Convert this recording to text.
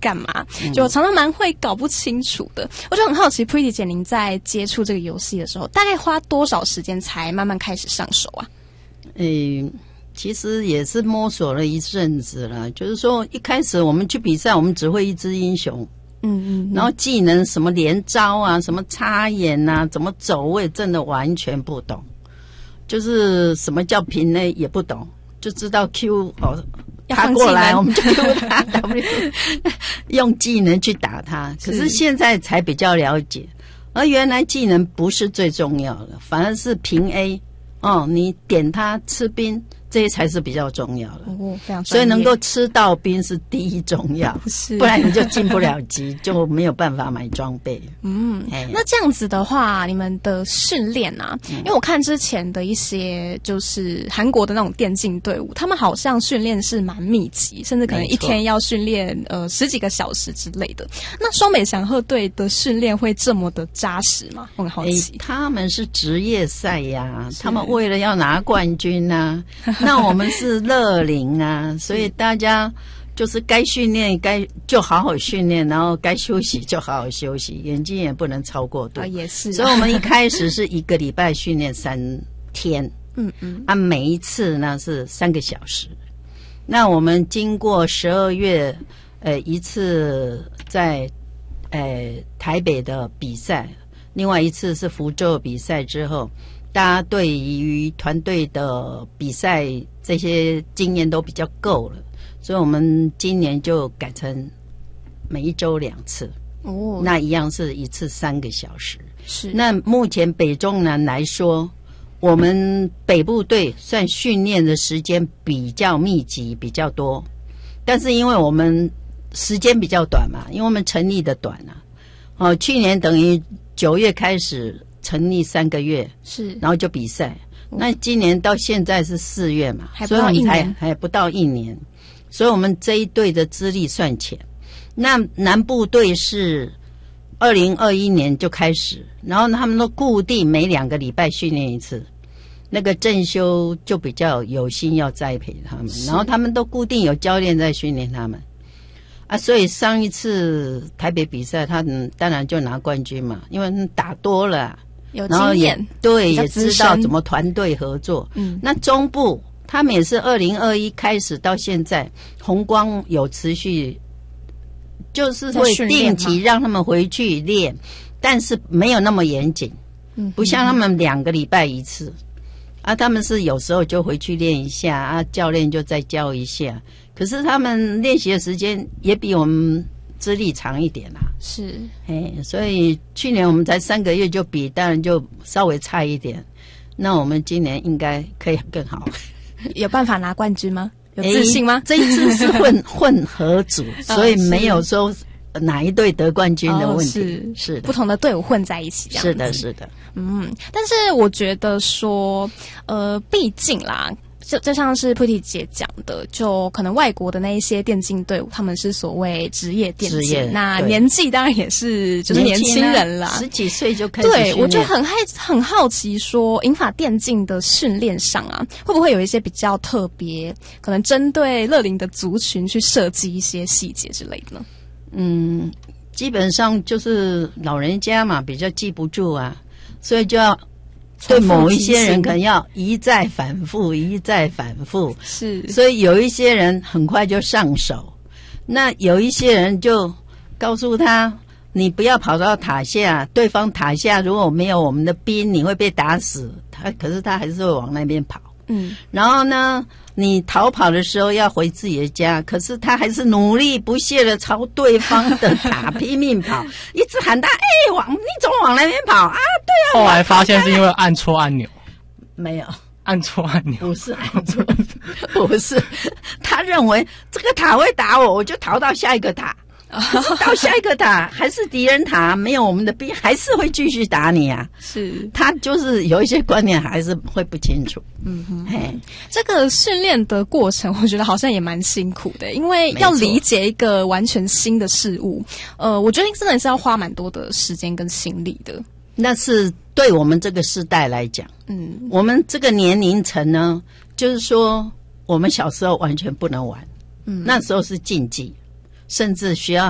干嘛，就常常蛮会搞不清楚的。我就很好奇 Pretty 姐您在接触这个游戏的时候，大概花多少时间才慢慢开始上手啊？ 其实也是摸索了一阵子了，就是说一开始我们去比赛，我们只会一只英雄，然后技能什么连招啊，什么插眼啊，怎么走位，真的完全不懂，就是什么叫平 A 也不懂，就知道 Q 他过来我们就 Q 他W 用技能去打他。可是现在才比较了解，而原来技能不是最重要的，反而是平 A 你点他吃兵，这些才是比较重要的。 非常专业。 所以能够吃到兵是第一重要，不然你就进不了级，就没有办法买装备。 那这样子的话，你们的训练啊，因为我看之前的一些就是韩国的那种电竞队伍，他们好像训练是蛮密集，甚至可能一天要训练10几个小时之类的。那双北翔鹤队的训练会这么的扎实吗？我很好奇。他们是职业赛呀，他们为了要拿冠军啊。那我们是乐龄啊，所以大家就是该训练就好好训练，然后该休息就好好休息，眼睛也不能超过度。 也是。 所以我们一开始是1个礼拜训练3天，每一次呢是3个小时。那我们经过12月一次在台北的比赛，另外一次是福州比赛之后，大家对于团队的比赛这些经验都比较够了，所以我们今年就改成每一周2次。那一样是一次3个小时。是。那目前北中南来说，我们北部队算训练的时间比较密集比较多，但是因为我们时间比较短嘛，因为我们成立的短啊，去年等于9月开始成立3个月，是，然后就比赛。那今年到现在是4月嘛， 还不到1年， 还不到1年，所以我们这一队的资历算浅。那南部队是2021年就开始，然后他们都固定每2个礼拜训练一次。那个正修就比较有心要栽培他们，然后他们都固定有教练在训练他们。所以上一次台北比赛，他当然就拿冠军嘛，因为打多了， 有经验， 对，也知道怎么团队合作。那中部他们也是2021开始到现在，红光有持续，就是会定期让他们回去练，但是没有那么严谨，不像他们2个礼拜一次。他们是有时候就回去练一下，教练就再教一下。可是他们练习的时间也比我们资历长一点啦。是，所以去年我们才3个月就比，当然就稍微差一点。那我们今年应该可以更好。 有办法拿冠军吗？有自信吗？ 这一次是混合组，所以没有说哪一队得冠军的问题。是的， 不同的队伍混在一起这样子。 是的，是的。 但是我觉得说，毕竟啦。就像是 Pretty 姐讲的，就可能外国的那一些电竞队伍，他们是所谓职业电竞，那年纪当然也是就是年轻人啦 ，10几岁就开始训练。 对，我就很好奇说，银发电竞的训练上啊，会不会有一些比较特别，可能针对乐龄的族群去设计一些细节之类的呢？ 基本上就是老人家嘛，比较记不住啊，所以就要。对某一些人可能要一再反复，是，所以有一些人很快就上手，那有一些人就告诉他，你不要跑到塔下，对方塔下如果没有我们的兵，你会被打死。可是他还是会往那边跑。然后呢，你逃跑的时候要回自己的家，可是他还是努力不懈的朝对方的塔拼命跑，一直喊他，你怎么往那边跑啊？对啊。 后来发现是因为按错按钮。 没有按错按钮， 不是按错，不是，他认为这个塔会打我，我就逃到下一个塔。到下一个塔还是敌人塔，没有我们的兵，还是会继续打你啊。是，他就是有一些观念还是会不清楚。 这个训练的过程，我觉得好像也蛮辛苦的，因为要理解一个完全新的事物，我觉得真的是要花蛮多的时间跟心力的。 那是对我们这个世代来讲，我们这个年龄层呢，就是说我们小时候完全不能玩，那时候是禁忌。甚至需要